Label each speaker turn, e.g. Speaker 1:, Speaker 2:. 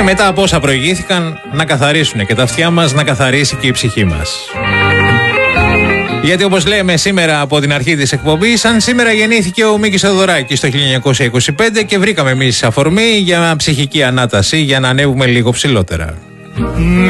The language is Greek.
Speaker 1: μετά από όσα προηγήθηκαν, να καθαρίσουν και τα αυτιά μας, να καθαρίσει και η ψυχή μας. Γιατί όπως λέμε σήμερα από την αρχή της εκπομπής, σαν σήμερα γεννήθηκε ο Μίκης Θεοδωράκης το 1925 και βρήκαμε εμείς αφορμή για ψυχική ανάταση για να ανέβουμε λίγο ψηλότερα.